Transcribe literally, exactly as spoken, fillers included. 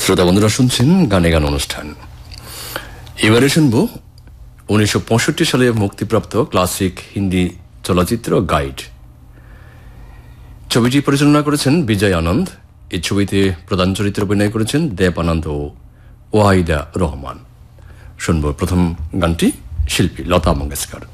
শ্রোতা বন্ধুরা শুনছেন গানে গান অনুষ্ঠান। এবারে শুনব উনিশশো পঁয়ষট্টি সালে মুক্তিপ্রাপ্ত ক্লাসিক হিন্দি চলচ্চিত্র গাইড। ছবিটি পরিচালনা করেছেন বিজয় আনন্দ। এই ছবিতে প্রধান চরিত্রে অভিনয় করেছেন দেব আনন্দ ও ওয়াহিদা রহমান। শুনব প্রথম গানটি শিল্পী লতা মঙ্গেশকর।